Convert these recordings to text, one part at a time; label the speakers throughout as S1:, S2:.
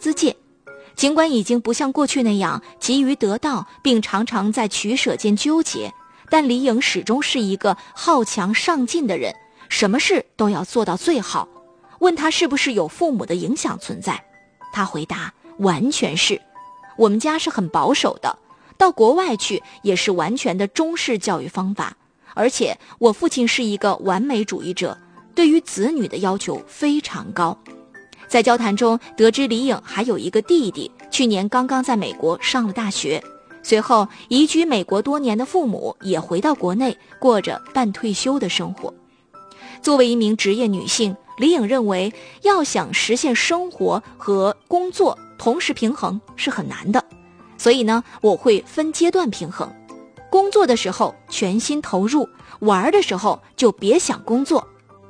S1: 资界。尽管已经不像过去那样急于得到，并常常在取舍间纠结，但李颖始终是一个好强上进的人，什么事都要做到最好。问他是不是有父母的影响存在，他回答完全是。我们家是很保守的，到国外去也是完全的中式教育方法，而且我父亲是一个完美主义者，对于子女的要求非常高。在交谈中得知李颖还有一个弟弟，去年刚刚在美国上了大学，随后移居美国多年的父母也回到国内，过着半退休的生活。作为一名职业女性，李颖认为要想实现生活和工作同时平衡是很难的，所以呢，我会分阶段平衡。工作的时候全心投入，玩的时候就别想工作。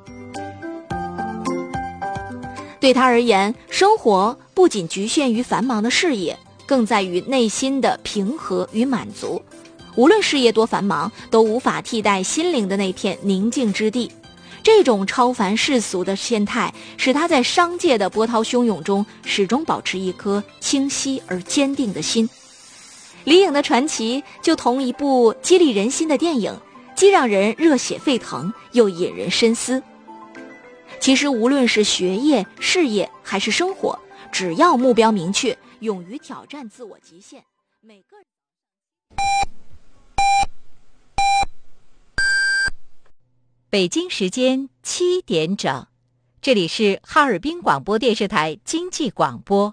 S1: 对他而言，生活不仅局限于繁忙的事业，更在于内心的平和与满足。无论事业多繁忙，都无法替代心灵的那片宁静之地。这种超凡世俗的心态，使他在商界的波涛汹涌中始终保持一颗清晰而坚定的心。李颖的传奇就同一部激励人心的电影，既让人热血沸腾，又引人深思。其实无论是学业、事业还是生活，只要目标明确，勇于挑战自我极限，每个人。
S2: 北京时间7点整，这里是哈尔滨广播电视台经济广播。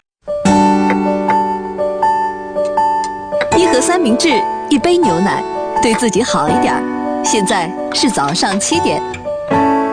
S3: 1盒三明治，1杯牛奶，对自己好一点。现在是早上7点。